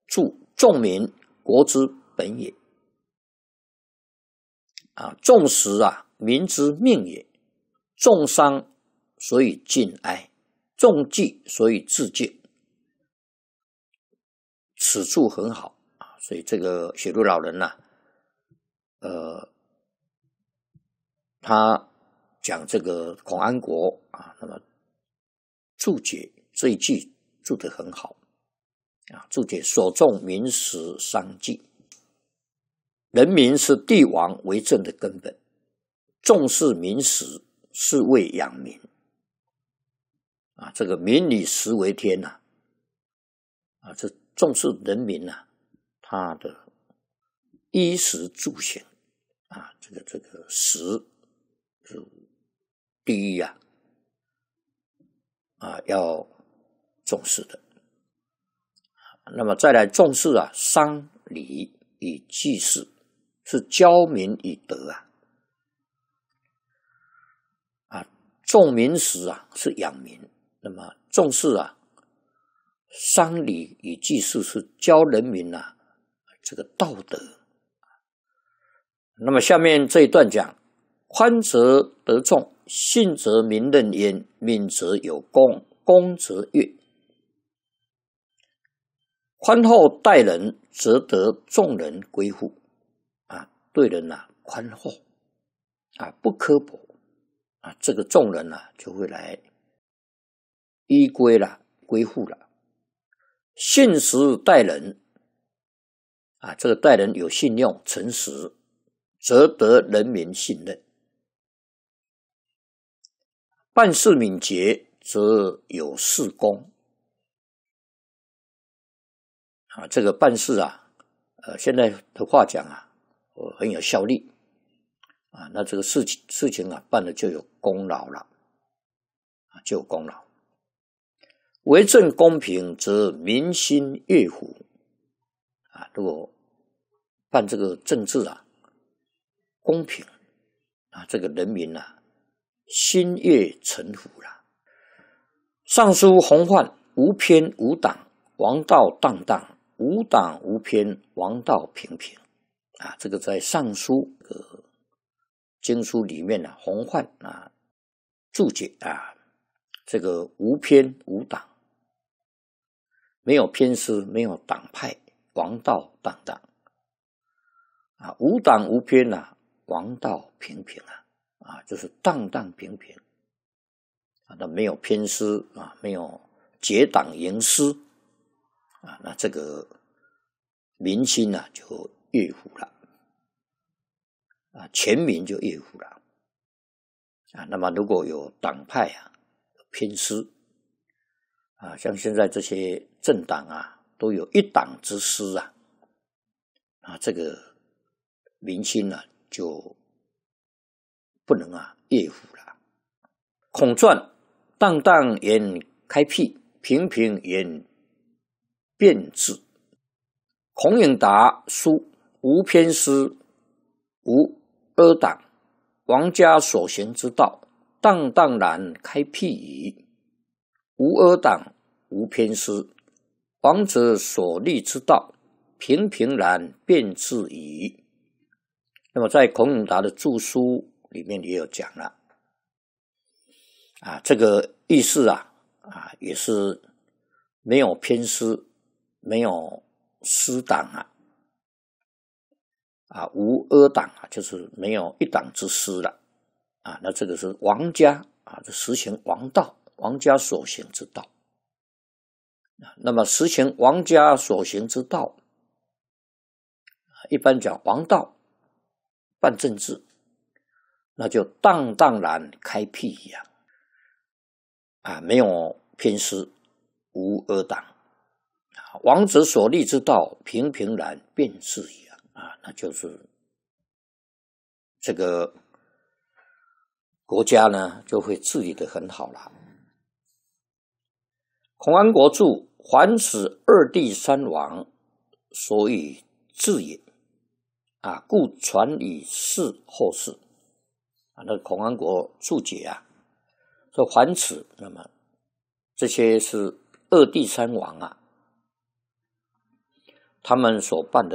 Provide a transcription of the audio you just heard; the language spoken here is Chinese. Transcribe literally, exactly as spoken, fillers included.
注众民，国之本也。啊，众食啊，民之命也。众伤，所以敬哀；众忌，所以自敬。此处很好啊，所以这个雪鹿老人呐、啊，呃，他讲这个孔安国啊，那么注解这一句注得很好啊，注解所重民食商济，人民是帝王为政的根本，重视民食是为养民啊，这个民以食为天呐、啊，啊，这重视人民呐、啊，他的衣食住行啊，这个这个食是第一啊，啊要重视的。那么再来重视啊，商礼以济世，是教民以德啊。啊，重民食啊是养民，那么重视啊，商礼以济世是教人民啊这个道德。那么下面这一段讲，宽则得众，信则民任焉，敏则有功，功则悦。宽厚待人，则得众人归附啊，对人啊宽厚啊，不刻薄啊，这个众人啊就会来依归了，归附了。信实待人啊，这个待人有信用、诚实，则得人民信任。办事敏捷，则有事功啊，这个办事啊，呃，现在的话讲啊，呃，很有效率啊，那这个事情事情啊办了就有功劳了啊，就有功劳。为政公平，则民心悦服啊。如果办这个政治啊公平啊，这个人民啊心悦诚服了。尚书洪范，无偏无党，王道荡荡，无党无偏，王道平平啊。这个在尚书这个经书里面呢、啊，洪范啊注解啊，这个无偏无党。没有偏私，没有党派，王道荡荡啊，无党无偏啊，王道平平啊，啊，就是荡荡平平啊，那没有偏私啊，没有结党营私啊，那这个民心啊就悦服了啊，全民就悦服了啊。那么如果有党派啊，偏私啊，像现在这些政党啊，都有一党之师啊，啊，这个民心啊就不能啊悦服了。孔传荡荡言开辟，平平言变质。孔颖达书无偏私，无阿党，王家所行之道，荡荡然开辟矣。无阿党，无偏私，王者所立之道，平平然变质矣。那么在孔颖达的著书里面也有讲了啊，这个意思啊啊也是没有偏私，没有私党啊啊无阿党啊，就是没有一党之私了啊。那这个是王家啊，就实行王道。王家所行之道，那么实行王家所行之道，一般讲王道办政治，那就荡荡然开辟一样啊，没有偏私，无阿党，王者所立之道，平平然变质一样啊，那就是这个国家呢就会治理得很好了。孔安国注：凡此二帝三王，所以治也啊，故传以世后世啊。那孔安国注解啊，说凡此，那么这些是二帝三王啊， 他们所办的